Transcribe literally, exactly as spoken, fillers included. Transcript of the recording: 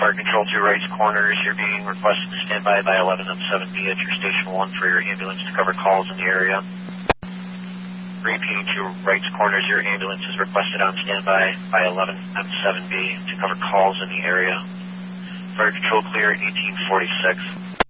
Fire Control to Wrights Corners. You're being requested to stand by by eleven M seven B at your Station one for your ambulance to cover calls in the area. Repeating to Wrights Corners, your ambulance is requested on standby by eleven M seven B to cover calls in the area. Fire Control clear eighteen forty-six.